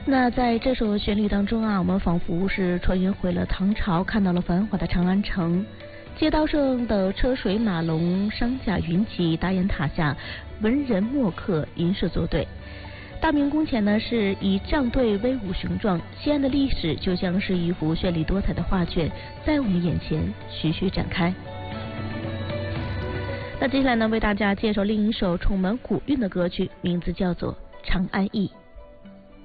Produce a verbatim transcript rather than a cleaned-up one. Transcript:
那在这首旋律当中啊，我们仿佛是穿越回了唐朝，看到了繁华的长安城，街道上的车水马龙，商贾云集，大雁塔下，文人墨客吟诗作对。大明宫前呢是以帐队威武雄壮，西安的历史就像是一幅绚丽多彩的画卷，在我们眼前徐徐展开。那接下来呢，为大家介绍另一首充满古韵的歌曲，名字叫做《长安忆》。